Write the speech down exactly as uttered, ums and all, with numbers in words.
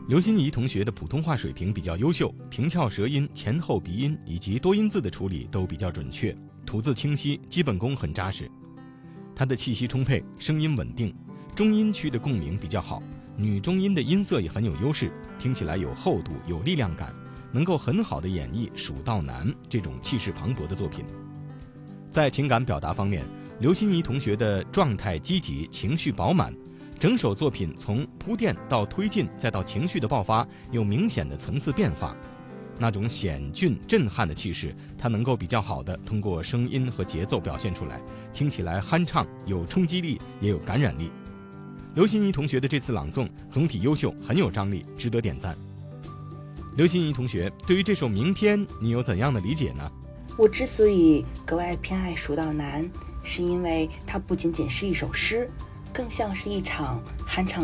刘欣怡同学的普通话水平比较优秀，平翘舌音、前后鼻音以及多音字的处理都比较准确，吐字清晰，基本功很扎实。她的气息充沛，声音稳定，中音区的共鸣比较好，女中音的音色也很有优势，听起来有厚度、有力量感，能够很好的演绎《蜀道难》这种气势磅礴的作品。在情感表达方面，刘欣怡同学的状态积极，情绪饱满，整首作品从铺垫到推进再到情绪的爆发有明显的层次变化，那种险峻震撼的气势，它能够比较好的通过声音和节奏表现出来，听起来酣畅，有冲击力，也有感染力。刘欣怡同学的这次朗诵总体优秀，很有张力，值得点赞。刘欣怡同学，对于这首名篇你有怎样的理解呢？ 我之所以格外偏爱《蜀道难》，是因为它不仅仅是一首诗，更像是一场酣畅